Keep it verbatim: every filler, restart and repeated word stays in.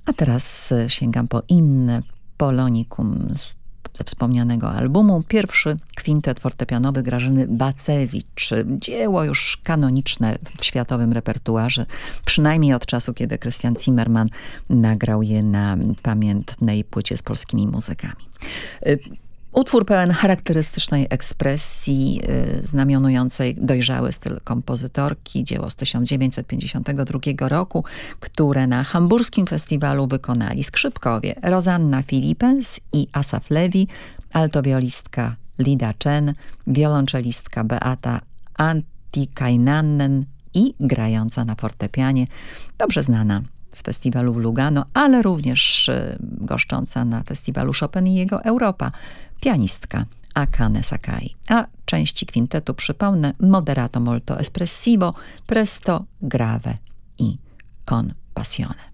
A teraz sięgam po inne polonikum z, ze wspomnianego albumu. Pierwszy kwintet fortepianowy Grażyny Bacewicz. Dzieło już kanoniczne w światowym repertuarze, przynajmniej od czasu, kiedy Krystian Zimmerman nagrał je na pamiętnej płycie z polskimi muzykami. Utwór pełen charakterystycznej ekspresji, y, znamionującej dojrzały styl kompozytorki, dzieło z tysiąc dziewięćset pięćdziesiątego drugiego roku, które na hamburskim festiwalu wykonali skrzypkowie Rosanna Philippens i Asaf Levi, altowiolistka Lida Chen, wiolonczelistka Beata Antikainen i grająca na fortepianie, dobrze znana z festiwalu w Lugano, ale również y, goszcząca na festiwalu Chopin i jego Europa, pianistka Akane Sakai. A części kwintetu przypomnę: moderato molto espressivo, presto grave i con passione.